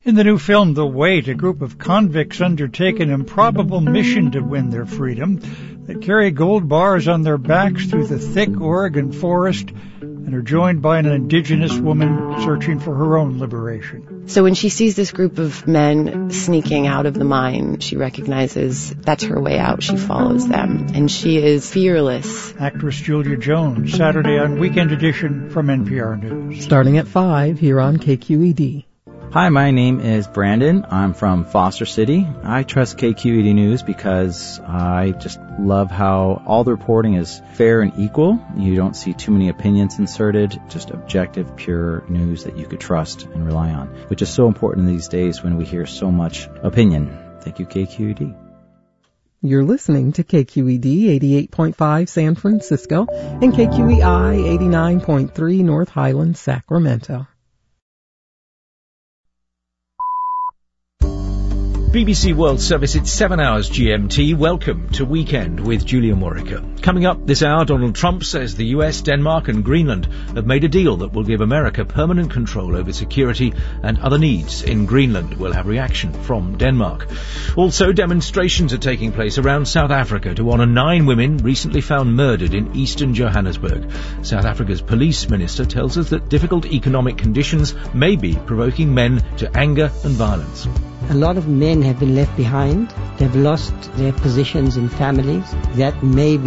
In the new film, The Wait, a group of convicts undertake an improbable mission to win their freedom. They carry gold bars on their backs through the thick Oregon forest and are joined by an indigenous woman searching for her own liberation. So when she sees this group of men sneaking out of the mine, she recognizes that's her way out. She follows them, and she is fearless. Actress Julia Jones, Saturday on Weekend Edition from NPR News. Starting at 5 here on KQED. Hi, my name is Brandon. I'm from Foster City. I trust KQED News because I just love how all the reporting is fair and equal. You don't see too many opinions inserted, just objective, pure news that you could trust and rely on, which is so important these days when we hear so much opinion. Thank you, KQED. You're listening to KQED 88.5 San Francisco and KQEI 89.3 North Highlands, Sacramento. BBC World Service, it's 7 hours GMT. Welcome to Weekend with Julia Morica. Coming up this hour, Donald Trump says the US, Denmark and Greenland have made a deal that will give America permanent control over security and other needs in Greenland. We'll have reaction from Denmark. Also, demonstrations are taking place around South Africa to honour 9 women recently found murdered in eastern Johannesburg. South Africa's police minister tells us that difficult economic conditions may be provoking men to anger and violence. A lot of men have been left behind. They've lost their positions in families. That may be